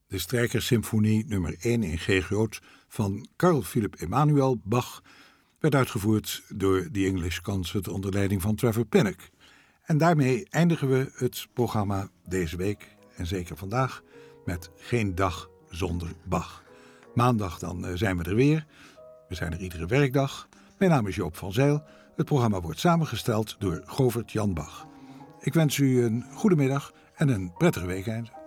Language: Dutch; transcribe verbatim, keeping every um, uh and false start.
de Strijkersymfonie nummer één in G groot van Carl Philipp Emanuel Bach werd uitgevoerd door The English Concert onder leiding van Trevor Pinnock. En daarmee eindigen we het programma deze week, en zeker vandaag, met Geen dag zonder Bach. Maandag dan zijn we er weer. We zijn er iedere werkdag. Mijn naam is Joop van Zijl. Het programma wordt samengesteld door Govert Jan Bach. Ik wens u een goede middag en een prettige weekend.